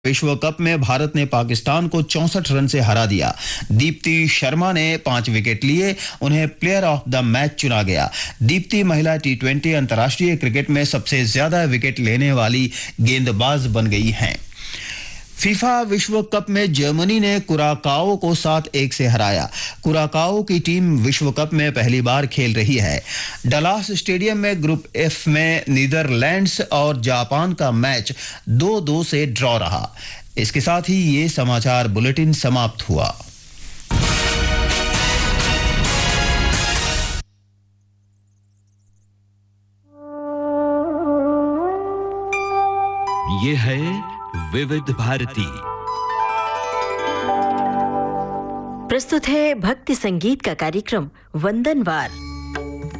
विश्व कप में भारत ने पाकिस्तान को 64 रन से हरा दिया। दीप्ति शर्मा ने 5 विकेट लिए, उन्हें प्लेयर ऑफ द मैच चुना गया। दीप्ति महिला टी20 अंतर्राष्ट्रीय क्रिकेट में सबसे ज्यादा विकेट लेने वाली गेंदबाज बन गई हैं। फीफा विश्व कप में जर्मनी ने कुराकाओ को 7-1 से हराया। कुराकाओ की टीम विश्व कप में पहली बार खेल रही है। डलास स्टेडियम में ग्रुप एफ में नीदरलैंड्स और जापान का मैच 2-2 से ड्रॉ रहा। इसके साथ ही ये समाचार बुलेटिन समाप्त हुआ। ये है विविध भारती। प्रस्तुत है भक्ति संगीत का कार्यक्रम वंदनवार।